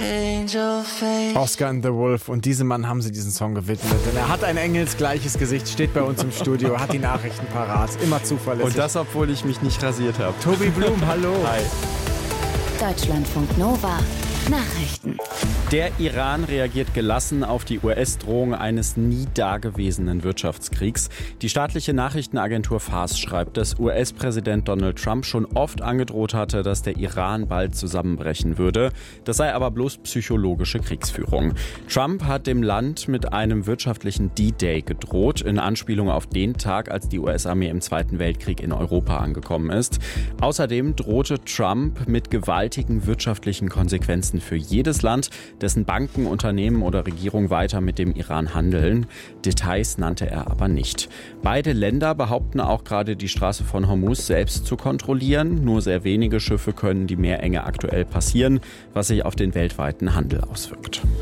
Oscar and the Wolf, und diesem Mann haben sie diesen Song gewidmet. Denn er hat ein engelsgleiches Gesicht, steht bei uns im Studio, hat die Nachrichten parat, immer zuverlässig. Und das, obwohl ich mich nicht rasiert habe. Tobi Blum, hallo. Hi. Deutschlandfunk Nova Nachrichten. Der Iran reagiert gelassen auf die US-Drohung eines nie dagewesenen Wirtschaftskriegs. Die staatliche Nachrichtenagentur Fars schreibt, dass US-Präsident Donald Trump schon oft angedroht hatte, dass der Iran bald zusammenbrechen würde. Das sei aber bloß psychologische Kriegsführung. Trump hat dem Land mit einem wirtschaftlichen D-Day gedroht, in Anspielung auf den Tag, als die US-Armee im Zweiten Weltkrieg in Europa angekommen ist. Außerdem drohte Trump mit gewaltigen wirtschaftlichen Konsequenzen für jedes Land, dessen Banken, Unternehmen oder Regierung weiter mit dem Iran handeln. Details nannte er aber nicht. Beide Länder behaupten auch gerade, die Straße von Hormuz selbst zu kontrollieren. Nur sehr wenige Schiffe können die Meerenge aktuell passieren, was sich auf den weltweiten Handel auswirkt.